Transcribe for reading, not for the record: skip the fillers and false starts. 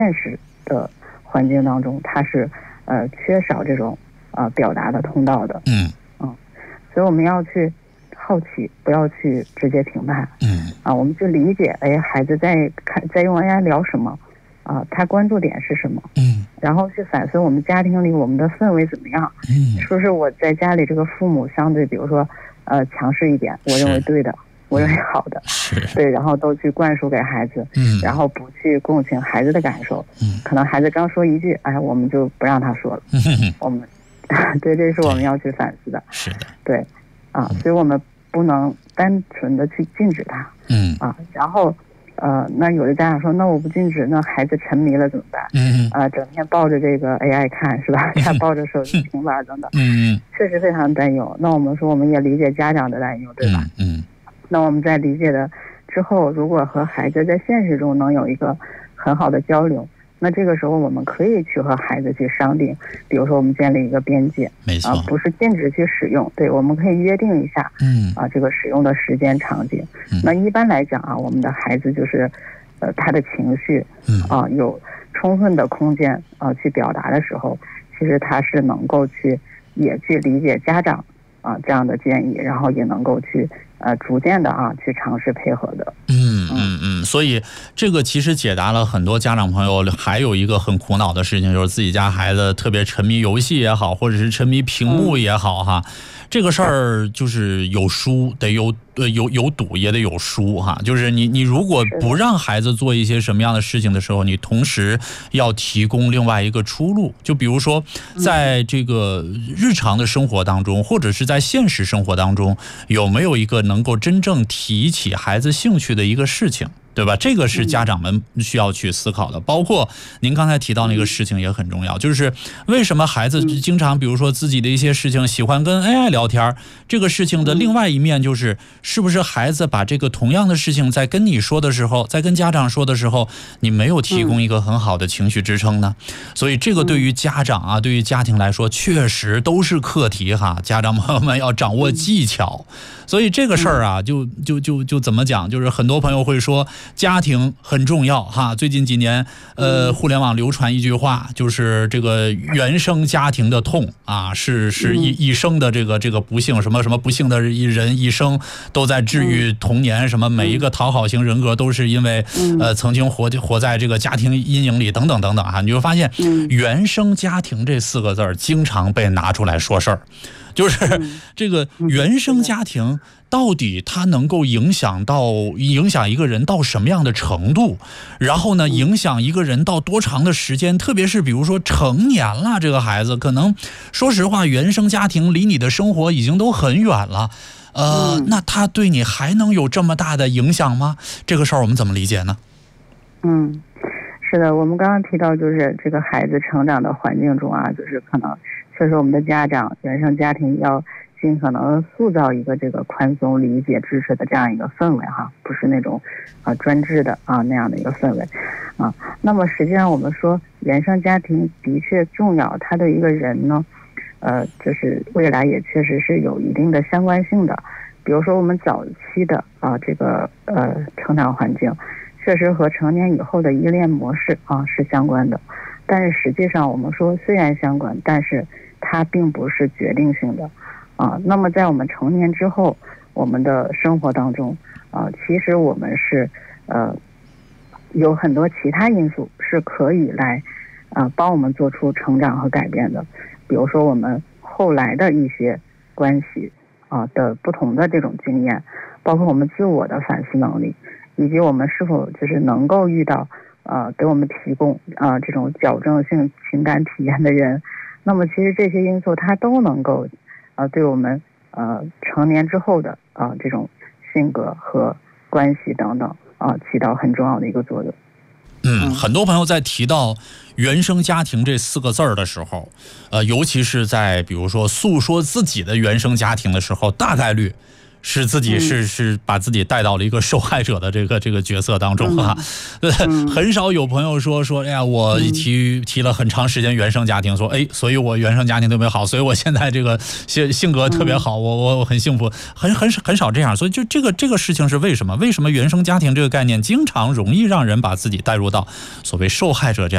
现实的环境当中，它是缺少这种表达的通道的。所以我们要去好奇，不要去直接评判。我们去理解，孩子在用 AI 聊什么他关注点是什么？然后去反思我们家庭里我们的氛围怎么样？是不是我在家里这个父母相对，比如说强势一点，我认为对的，我认为好的，对，然后都去灌输给孩子，然后不去共情孩子的感受。可能孩子刚说一句，我们就不让他说了。我们对，这是我们要去反思的。 是的， 对，所以我们不能单纯的去禁止他。然后那有的家长说，那我不禁止，那孩子沉迷了怎么办？整天抱着这个 AI 看是吧？抱着手机、平板等等，确实非常担忧。那我们说，我们也理解家长的担忧，对吧？那我们在理解的之后，如果和孩子在现实中能有一个很好的交流，那这个时候我们可以去和孩子去商定，比如说我们建立一个边界， 没错， 不是禁止去使用，对，我们可以约定一下，这个使用的时间场景。那一般来讲我们的孩子就是他的情绪有充分的空间去表达的时候，其实他是能够也去理解家长这样的建议，然后也能够去逐渐的去尝试配合的。 所以这个其实解答了很多家长朋友还有一个很苦恼的事情，就是自己家孩子特别沉迷游戏也好，或者是沉迷屏幕也好这个事儿就是有输得有赌也得有输就是你如果不让孩子做一些什么样的事情的时候，你同时要提供另外一个出路。就比如说在这个日常的生活当中，或者是在现实生活当中，有没有一个能够真正提起孩子兴趣的一个事情，对吧？这个是家长们需要去思考的。包括您刚才提到那个事情也很重要，就是为什么孩子经常比如说自己的一些事情喜欢跟 AI 聊天，这个事情的另外一面就是是不是孩子把这个同样的事情在跟你说的时候，在跟家长说的时候，你没有提供一个很好的情绪支撑呢？所以这个对于家长对于家庭来说确实都是课题家长朋友们要掌握技巧。所以这个事儿就怎么讲，就是很多朋友会说家庭很重要最近几年互联网流传一句话，就是这个原生家庭的痛是一生的这个不幸，什么不幸的人一生都在治愈童年，什么每一个讨好型人格都是因为曾经活在这个家庭阴影里等等等等你就发现原生家庭这4个字经常被拿出来说事儿。就是这个原生家庭到底它能够影响一个人到什么样的程度，然后呢影响一个人到多长的时间，特别是比如说成年了，这个孩子可能说实话原生家庭离你的生活已经都很远了，那他对你还能有这么大的影响吗？这个事儿我们怎么理解呢？ 是的，我们刚刚提到就是这个孩子成长的环境中就是可能确实我们的家长原生家庭要尽可能塑造一个这个宽松理解支持的这样一个氛围不是那种专制的那样的一个氛围那么实际上我们说原生家庭的确重要，它对一个人呢就是未来也确实是有一定的相关性的。比如说我们早期的这个成长环境确实和成年以后的依恋模式是相关的，但是实际上我们说虽然相关，但是它并不是决定性的那么在我们成年之后，我们的生活当中其实我们是有很多其他因素是可以来帮我们做出成长和改变的。比如说我们后来的一些关系的不同的这种经验，包括我们自我的反思能力，以及我们是否就是能够遇到给我们提供这种矫正性情感体验的人。那么其实这些因素它都能够对我们成年之后的这种性格和关系等等起到很重要的一个作用。 很多朋友在提到原生家庭这4个字的时候，尤其是在比如说诉说自己的原生家庭的时候，大概率是自己是把自己带到了一个受害者的这个角色当中很少有朋友说哎呀，我提了很长时间原生家庭，说所以我原生家庭特别好，所以我现在这个性格特别好，我很幸福，很少这样。所以就这个事情是为什么原生家庭这个概念经常容易让人把自己带入到所谓受害者这样